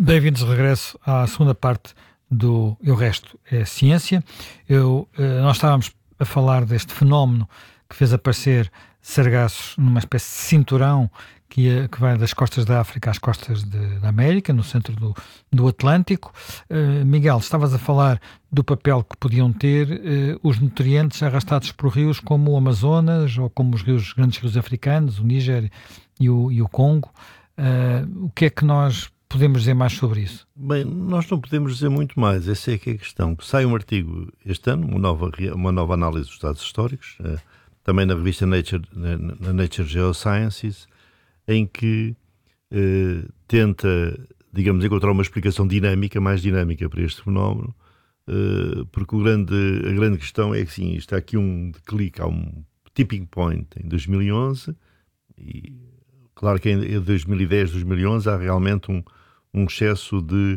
Bem-vindos de regresso à segunda parte do E o Resto é Ciência. Nós estávamos a falar deste fenómeno que fez aparecer sargassos numa espécie de cinturão que vai das costas da África às costas da América, no centro do Atlântico. Miguel, estavas a falar do papel que podiam ter os nutrientes arrastados por rios como o Amazonas ou como os grandes rios africanos, o Níger e o Congo. O que é que nós podemos dizer mais sobre isso? Bem, nós não podemos dizer muito mais, essa é que é a questão. Sai um artigo este ano, uma nova análise dos dados históricos, também na revista Nature, na Nature Geosciences, em que tenta, digamos, encontrar uma explicação mais dinâmica para este fenómeno, porque a grande questão é que, sim, está aqui um declique, há um tipping point em 2011, e claro que em 2010, 2011 há realmente um excesso de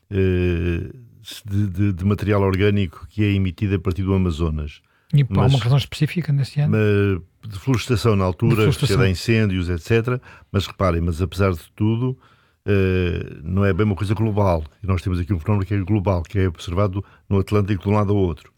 material orgânico que é emitido a partir do Amazonas. E há uma razão específica nesse ano? De florestação na altura, que dá incêndios, etc. Mas reparem, apesar de tudo, não é bem uma coisa global. E nós temos aqui um fenómeno que é global, que é observado no Atlântico de um lado ao outro.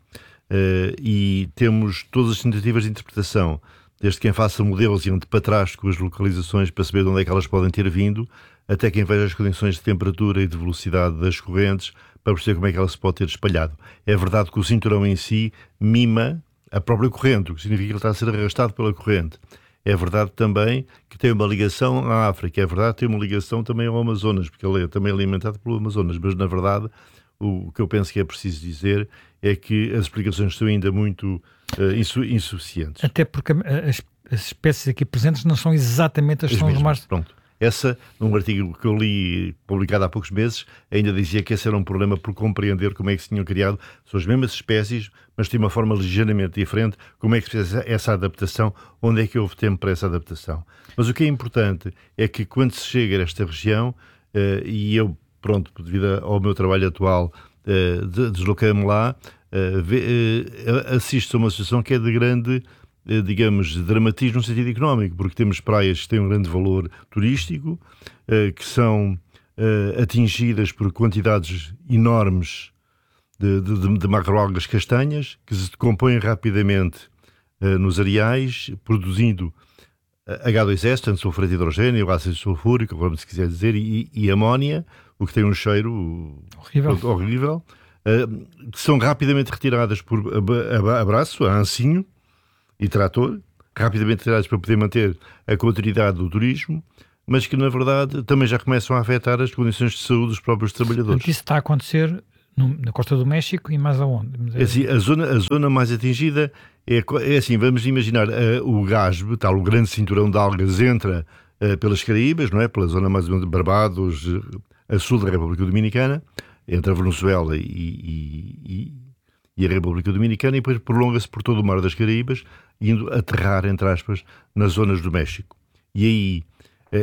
E temos todas as tentativas de interpretação, desde quem faça modelos e ande para trás com as localizações para saber de onde é que elas podem ter vindo, até quem veja as condições de temperatura e de velocidade das correntes para perceber como é que ela se pode ter espalhado. É verdade que o cinturão em si mima a própria corrente, o que significa que ele está a ser arrastado pela corrente. É verdade também que tem uma ligação à África, é verdade que tem uma ligação também ao Amazonas, porque ele é também alimentado pelo Amazonas, mas na verdade o que eu penso que é preciso dizer é que as explicações são ainda muito insuficientes. Até porque as espécies aqui presentes não são exatamente as que são os mares. Pronto. Essa, num artigo que eu li, publicado há poucos meses, ainda dizia que esse era um problema por compreender como é que se tinham criado. São as mesmas espécies, mas de uma forma ligeiramente diferente. Como é que se fez essa adaptação? Onde é que houve tempo para essa adaptação? Mas o que é importante é que quando se chega a esta região, e eu, pronto, devido ao meu trabalho atual, desloquei-me lá, assisto a uma situação que é de grande, digamos, dramatismo no sentido económico, porque temos praias que têm um grande valor turístico, que são atingidas por quantidades enormes de macroalgas castanhas, que se decompõem rapidamente nos areais, produzindo H2S, tanto sulfurato de hidrogênio, ácido sulfúrico, como se quiser dizer, e amónia, o que tem um cheiro horrível, que são rapidamente retiradas por abraço, a ancinho e trator, rapidamente retiradas para poder manter a continuidade do turismo, mas que na verdade também já começam a afetar as condições de saúde dos próprios trabalhadores. Portanto, isso está a acontecer na costa do México e mais aonde? É assim, a zona mais atingida é assim, vamos imaginar, o GASB, tal, o grande cinturão de algas, entra pelas Caraíbas, não é? Pela zona mais ou menos de Barbados, a sul da República Dominicana, entre a Venezuela e a República Dominicana, e depois prolonga-se por todo o Mar das Caraíbas, indo aterrar, entre aspas, nas zonas do México. E aí